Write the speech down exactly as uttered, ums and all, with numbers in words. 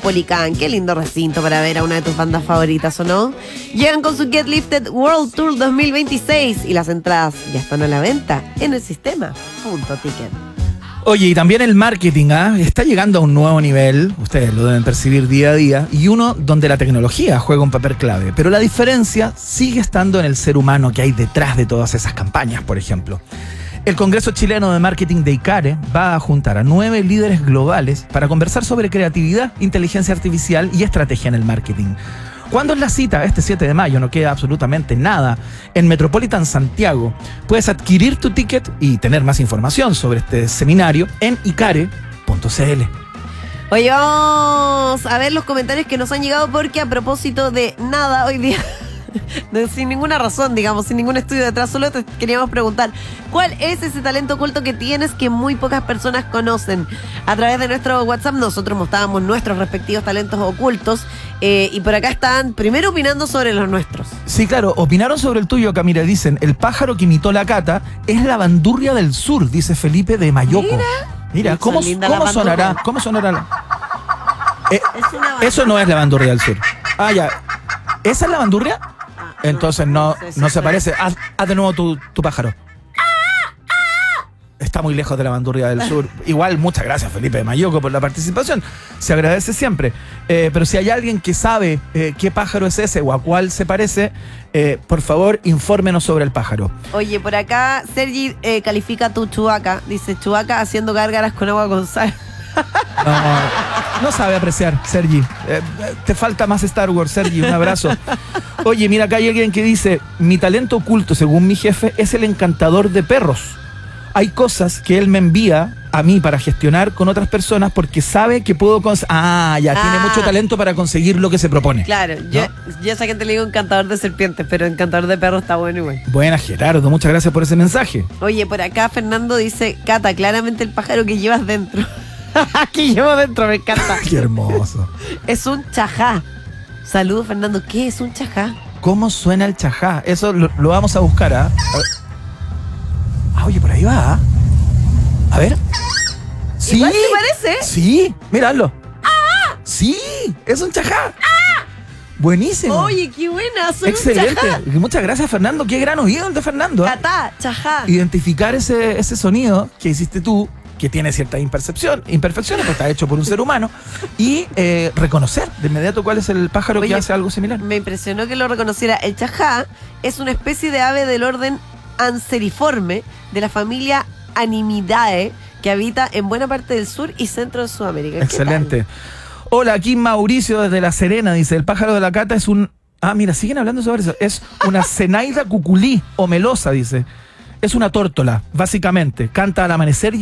Metropolitan. Qué lindo recinto para ver a una de tus bandas favoritas, ¿o no? Llegan con su Get Lifted World Tour dos mil veintiséis y las entradas ya están a la venta en el sistema punto ticket. Oye, y también el marketing, ¿ah? Está llegando a un nuevo nivel, ustedes lo deben percibir día a día, y uno donde la tecnología juega un papel clave, pero la diferencia sigue estando en el ser humano que hay detrás de todas esas campañas, por ejemplo. El Congreso Chileno de Marketing de ICARE va a juntar a nueve líderes globales para conversar sobre creatividad, inteligencia artificial y estrategia en el marketing. ¿Cuándo es la cita? Este siete de mayo, no queda absolutamente nada. En Metropolitan Santiago puedes adquirir tu ticket y tener más información sobre este seminario en icare punto cl. Oye, vamos a ver los comentarios que nos han llegado porque a propósito de nada hoy día... sin ninguna razón, digamos, sin ningún estudio detrás, solo te queríamos preguntar ¿cuál es ese talento oculto que tienes que muy pocas personas conocen? A través de nuestro WhatsApp nosotros mostrábamos nuestros respectivos talentos ocultos eh, y por acá están primero opinando sobre los nuestros. Sí, claro, opinaron sobre el tuyo, Camila. Dicen, el pájaro que imitó la Cata es la bandurria del sur, dice Felipe de Mayoco. Mira, Mira ¿cómo, ¿cómo sonará? ¿Cómo sonará? La... Eh, eso no es la bandurria del sur. Ah, ya. ¿Esa es la bandurria? Entonces no, no se parece. Haz, haz de nuevo tu, tu pájaro. Está muy lejos de la bandurria del sur. Igual, muchas gracias, Felipe de Mayoco, por la participación. Se agradece siempre. Eh, pero si hay alguien que sabe eh, qué pájaro es ese o a cuál se parece, eh, por favor, infórmenos sobre el pájaro. Oye, por acá, Sergi eh, califica tu Chewbacca. Dice, Chewbacca haciendo gárgaras con agua con sal. No, no sabe apreciar, Sergi. Eh, te falta más Star Wars, Sergi. Un abrazo. Oye, mira, acá hay alguien que dice, mi talento oculto, según mi jefe, es el encantador de perros. Hay cosas que él me envía a mí para gestionar con otras personas porque sabe que puedo... Cons- ah, ya, ah. Tiene mucho talento para conseguir lo que se propone. Claro, ¿no? yo, yo a esa gente le digo encantador de serpientes, pero encantador de perros está bueno igual. Buena, Gerardo, muchas gracias por ese mensaje. Oye, por acá Fernando dice, Cata, claramente el pájaro que llevas dentro. Que llevo dentro, me encanta. Qué hermoso. Es un chajá. Saludos, Fernando. ¿Qué es un chajá? ¿Cómo suena el chajá? Eso lo, lo vamos a buscar, ¿ah? ¿eh? Ah, oye, por ahí va. ¿ah? A ver. Sí. ¿Igual te parece? Sí, míralo. ¡Ah! Sí, es un chajá. ¡Ah! Buenísimo. Oye, qué buena. Soy excelente. Un chajá. Muchas gracias, Fernando. Qué gran oído el de Fernando. ¿eh? Catá, chajá. Identificar ese, ese sonido que hiciste tú, que tiene ciertas impercepción, imperfecciones, pues está hecho por un ser humano, y eh, reconocer de inmediato cuál es el pájaro Oye, que hace algo similar. Me impresionó que lo reconociera. El chajá es una especie de ave del orden anseriforme de la familia Animidae que habita en buena parte del sur y centro de Sudamérica. Excelente. Hola, aquí Mauricio desde La Serena, dice, el pájaro de la Cata es un... Ah, mira, siguen hablando sobre eso. Es una Zenaida cuculí o melosa, dice. Es una tórtola, básicamente. Canta al amanecer y